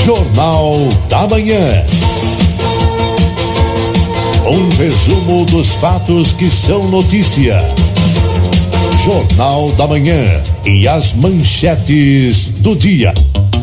Jornal da Manhã. Um resumo dos fatos que são notícia. Jornal da Manhã e as manchetes do dia.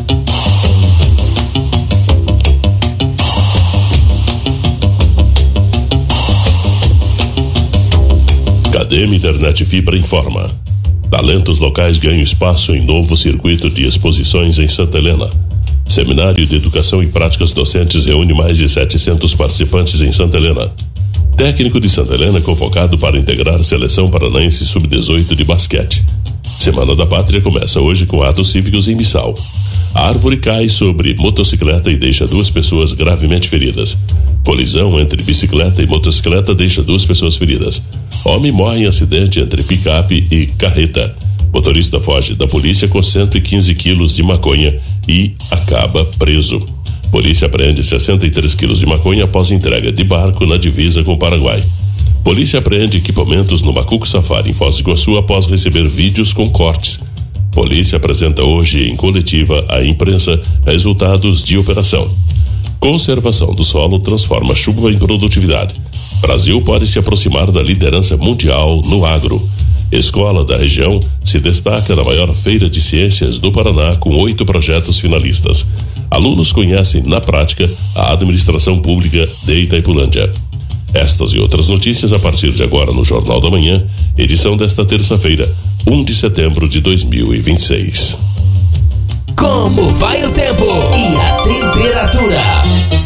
Cadem Internet Fibra informa. Talentos locais ganham espaço em novo circuito de exposições em Santa Helena. Seminário de Educação e Práticas Docentes reúne mais de 700 participantes em Santa Helena. Técnico de Santa Helena convocado para integrar Seleção Paranaense Sub-18 de basquete. Semana da Pátria começa hoje com atos cívicos em Missal. A árvore cai sobre motocicleta e deixa 2 pessoas gravemente feridas. Colisão entre bicicleta e motocicleta deixa 2 pessoas feridas. Homem morre em acidente entre picape e carreta. Motorista foge da polícia com 115 quilos de maconha e acaba preso. Polícia apreende 63 quilos de maconha após entrega de barco na divisa com o Paraguai. Polícia apreende equipamentos no Macuco Safari em Foz do Iguaçu após receber vídeos com cortes. Polícia apresenta hoje em coletiva à imprensa resultados de operação. Conservação do solo transforma chuva em produtividade. Brasil pode se aproximar da liderança mundial no agro. Escola da região se destaca na maior feira de ciências do Paraná com 8 projetos finalistas. Alunos conhecem na prática a administração pública de Itaipulândia. Estas e outras notícias a partir de agora no Jornal da Manhã, edição desta terça-feira, 1 de setembro de 2026. Como vai o tempo e a temperatura?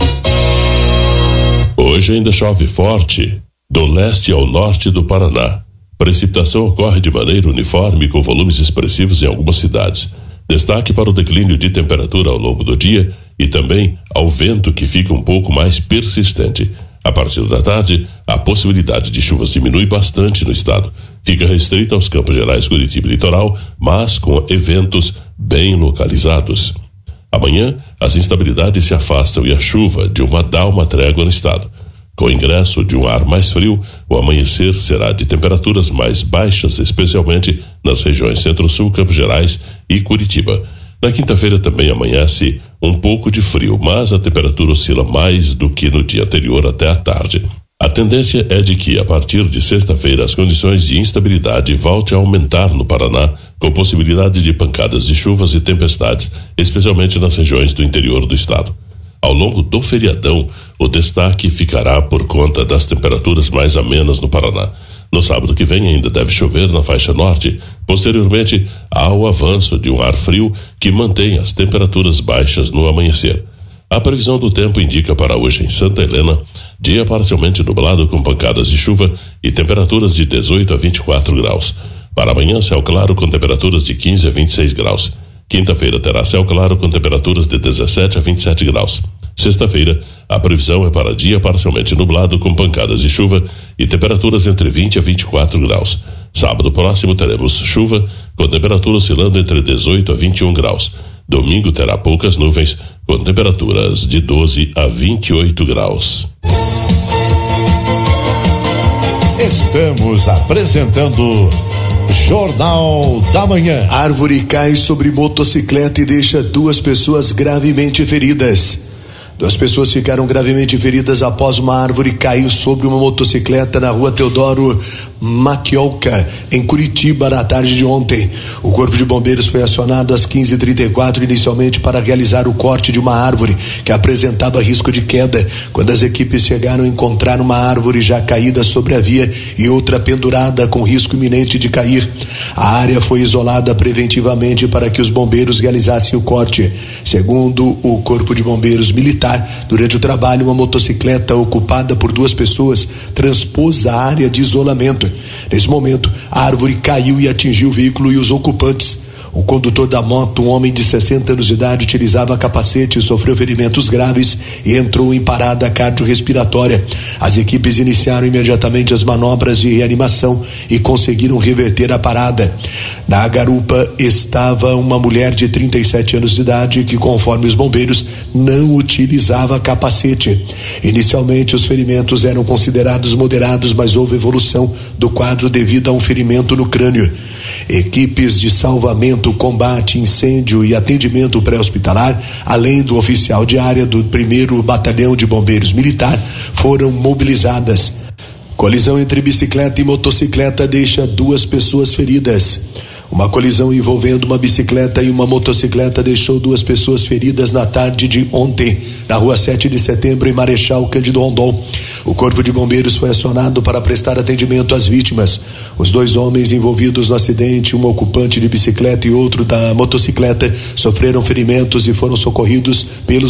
Hoje ainda chove forte do leste ao norte do Paraná. Precipitação ocorre de maneira uniforme com volumes expressivos em algumas cidades. Destaque para o declínio de temperatura ao longo do dia e também ao vento que fica um pouco mais persistente. A partir da tarde, a possibilidade de chuvas diminui bastante no estado. Fica restrita aos Campos Gerais, Curitiba e Litoral, mas com eventos bem localizados. Amanhã, as instabilidades se afastam e a chuva dá uma trégua no estado. Com o ingresso de um ar mais frio, o amanhecer será de temperaturas mais baixas, especialmente nas regiões Centro-Sul, Campos Gerais e Curitiba. Na quinta-feira também amanhece um pouco de frio, mas a temperatura oscila mais do que no dia anterior até a tarde. A tendência é de que, a partir de sexta-feira, as condições de instabilidade voltem a aumentar no Paraná, com possibilidade de pancadas de chuvas e tempestades, especialmente nas regiões do interior do estado. Ao longo do feriadão, o destaque ficará por conta das temperaturas mais amenas no Paraná. No sábado que vem ainda deve chover na faixa norte. Posteriormente, há o avanço de um ar frio que mantém as temperaturas baixas no amanhecer. A previsão do tempo indica para hoje em Santa Helena, dia parcialmente nublado com pancadas de chuva e temperaturas de 18 a 24 graus. Para amanhã, céu claro com temperaturas de 15 a 26 graus. Quinta-feira terá céu claro com temperaturas de 17 a 27 graus. Sexta-feira, a previsão é para dia parcialmente nublado com pancadas de chuva e temperaturas entre 20 a 24 graus. Sábado próximo teremos chuva com temperatura oscilando entre 18 a 21 graus. Domingo terá poucas nuvens com temperaturas de 12 a 28 graus. Estamos apresentando Jornal da Manhã. Árvore cai sobre motocicleta e deixa 2 pessoas gravemente feridas. 2 pessoas ficaram gravemente feridas após uma árvore cair sobre uma motocicleta na rua Teodoro Maquiolca, em Curitiba, na tarde de ontem. O Corpo de Bombeiros foi acionado às 15h34 inicialmente para realizar o corte de uma árvore que apresentava risco de queda. Quando as equipes chegaram, encontraram uma árvore já caída sobre a via e outra pendurada com risco iminente de cair. A área foi isolada preventivamente para que os bombeiros realizassem o corte. Segundo o Corpo de Bombeiros Militar, durante o trabalho, uma motocicleta ocupada por 2 pessoas transpôs a área de isolamento. Nesse momento, a árvore caiu e atingiu o veículo e os ocupantes. O condutor da moto, um homem de 60 anos de idade, utilizava capacete e sofreu ferimentos graves e entrou em parada cardiorrespiratória. As equipes iniciaram imediatamente as manobras de reanimação e conseguiram reverter a parada. Na garupa estava uma mulher de 37 anos de idade que, conforme os bombeiros, não utilizava capacete. Inicialmente, os ferimentos eram considerados moderados, mas houve evolução do quadro devido a um ferimento no crânio. Equipes de salvamento, combate, incêndio e atendimento pré-hospitalar, além do oficial de área do 1º Batalhão de Bombeiros Militar, foram mobilizadas. Colisão entre bicicleta e motocicleta deixa 2 pessoas feridas. Uma colisão envolvendo uma bicicleta e uma motocicleta deixou 2 pessoas feridas na tarde de ontem, na rua 7 de setembro, em Marechal Cândido Rondon. O Corpo de Bombeiros foi acionado para prestar atendimento às vítimas. Os 2 homens envolvidos no acidente, um ocupante de bicicleta e outro da motocicleta, sofreram ferimentos e foram socorridos pelos